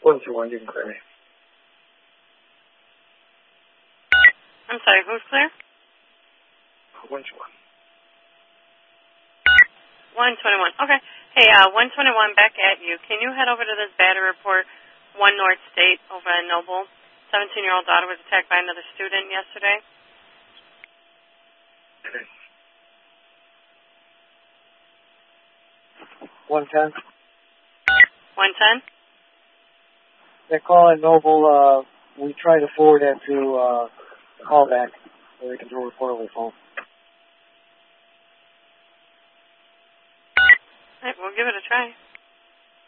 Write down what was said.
121, you can clear me. I'm sorry, who's clear? 121. 121. Okay. Hey, 121, back at you. Can you head over to this battery report, 1 North State over at Noble? 17-year-old daughter was attacked by another student yesterday. Okay. 110. 110? They're calling Noble. We try to forward that to callback so they can do a report over the phone. All right, we'll give it a try.